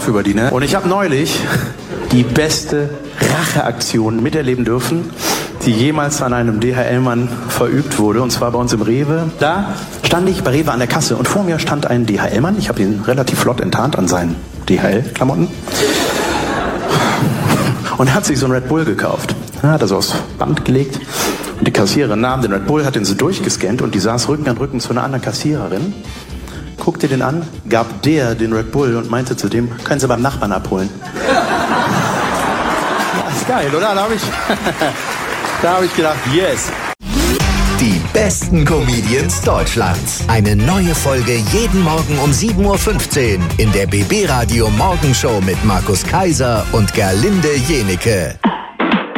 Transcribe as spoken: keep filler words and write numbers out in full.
über die, ne? Und ich habe neulich die beste Racheaktion miterleben dürfen, die jemals an einem D H L-Mann verübt wurde, und zwar bei uns im Rewe. Da stand ich bei Rewe an der Kasse und vor mir stand ein D H L-Mann. Ich habe ihn relativ flott enttarnt an seinen D H L-Klamotten. Und er hat sich so einen Red Bull gekauft. Er hat das aufs Band gelegt. Und die Kassiererin nahm den Red Bull, hat den so durchgescannt und die saß Rücken an Rücken zu einer anderen Kassiererin. Guckte den an, gab der den Red Bull und meinte zu dem, können Sie beim Nachbarn abholen. Das ist geil, oder? Da habe ich, da hab ich gedacht, yes. Die besten Comedians Deutschlands. Eine neue Folge jeden Morgen um sieben Uhr fünfzehn in der B B Radio Morgenshow mit Markus Kaiser und Gerlinde Jenike.